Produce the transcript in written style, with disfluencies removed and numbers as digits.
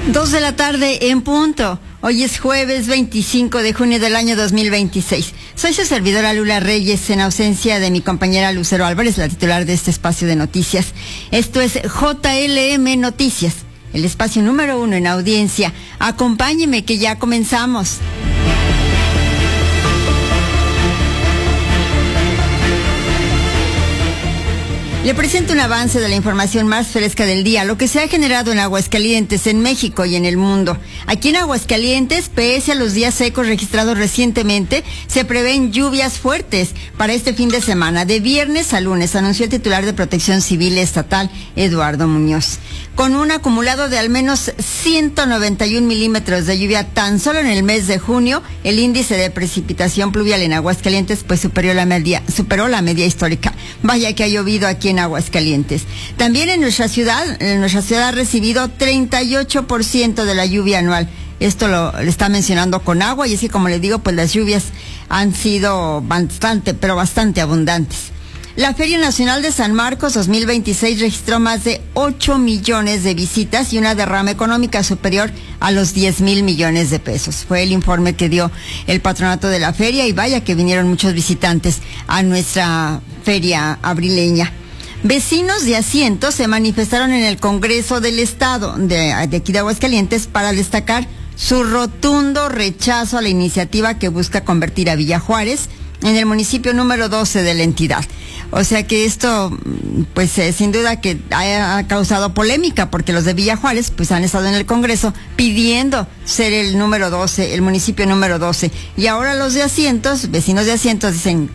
2 de la tarde en punto. Hoy es jueves 25 de junio del año 2026. Soy su servidora Lula Reyes, en ausencia de mi compañera Lucero Álvarez, la titular de este espacio de noticias. Esto es JLM Noticias, el espacio número 1 en audiencia. Acompáñeme que ya comenzamos. Le presento un avance de la información más fresca del día, lo que se ha generado en Aguascalientes, en México y en el mundo. Aquí en Aguascalientes, pese a los días secos registrados recientemente, se prevén lluvias fuertes para este fin de semana, de viernes a lunes, anunció el titular de Protección Civil Estatal, Eduardo Muñoz. Con un acumulado de al menos 191 milímetros de lluvia tan solo en el mes de junio, el índice de precipitación pluvial en Aguascalientes pues superó la media histórica. Vaya que ha llovido aquí en Aguascalientes. También en nuestra ciudad ha recibido 38% de la lluvia anual. Esto lo está mencionando Conagua, y es que, como le digo, pues las lluvias han sido bastante abundantes. La Feria Nacional de San Marcos 2026 registró más de 8 millones de visitas y una derrama económica superior a los 10,000 millones de pesos. Fue el informe que dio el patronato de la feria, y vaya que vinieron muchos visitantes a nuestra feria abrileña. Vecinos de Asientos se manifestaron en el Congreso del Estado de aquí de Aguascalientes para destacar su rotundo rechazo a la iniciativa que busca convertir a Villa Juárez en el municipio número 12 de la entidad. O sea que esto, pues sin duda que ha causado polémica, porque los de Villa Juárez pues han estado en el Congreso pidiendo ser el número 12, el municipio número 12. Y ahora los de Asientos, vecinos de Asientos, dicen,